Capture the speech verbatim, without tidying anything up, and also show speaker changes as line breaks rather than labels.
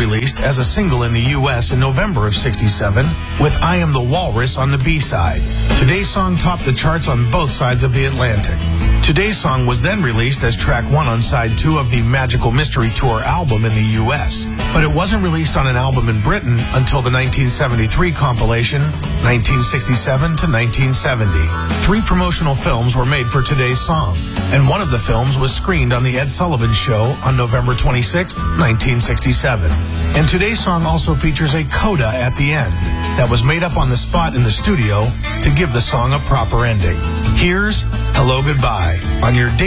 released as a single in the U S in November of sixty-seven with I Am the Walrus on the B-side. Today's Song topped the charts on both sides of the Atlantic. Today's Song was then released as track one on side two of the Magical Mystery Tour album in the U S, but it wasn't released on an album in Britain until the nineteen seventy-three compilation, nineteen sixty-seven to nineteen seventy. Three promotional films were made for Today's Song, and one of the films was screened on The Ed Sullivan Show on November twenty-sixth, nineteen sixty-seven. And Today's Song also features a coda at the end that was made up on the spot in the studio to give the song a proper ending. Here's Hello Goodbye on your